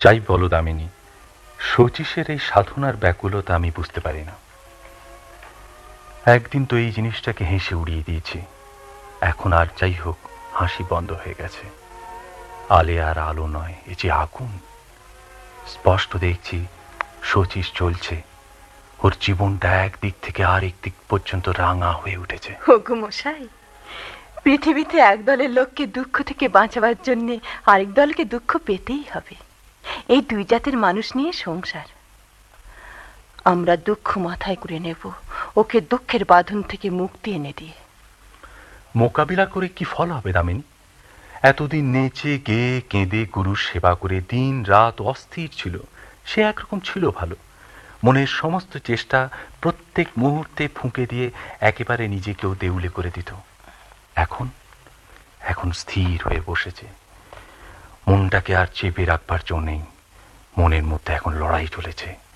যাই বলো দামিনী, শচীশের এই সাধনার ব্যাকুলতা আমি বুঝতে পারি না। একদিন তো এই জিনিসটাকে হেসে উড়িয়ে দিয়েছি, এখন আর যাই হোক হাসি বন্ধ হয়ে গেছে। আলে আর আলো নয়, এ যে আগুন। স্পষ্ট দেখছি শচীশ চলছে, ওর জীবনটা একদিক থেকে আরেক দিক পর্যন্ত রাঙা হয়ে উঠেছে। ওগো মশাই, পৃথিবীতে এক দলের লোককে দুঃখ থেকে বাঁচাবার জন্য আরেক দলকে দুঃখ পেতেই হবে। এই দুই জাতের মানুষ নিয়ে সংসার। আমরা দুঃখ মাথায় করে নেব, ওকে দুঃখের বাঁধন থেকে মুক্তি এনে দিয়ে। মোকাবিলা করে কি ফল হবে দামিনী? এতদিন নেচে গেয়ে কেঁদে গুরুর সেবা করে দিন রাত অস্থির ছিল, সে একরকম ছিল ভালো। মনের সমস্ত চেষ্টা প্রত্যেক মুহূর্তে ফুঁকে দিয়ে একেবারে নিজেকেও দেউলে করে দিত। এখন এখন স্থির হয়ে বসেছে, মনটাকে আর চেপে রাখবার জো নেই। মনের মধ্যে এখন লড়াই চলেছে।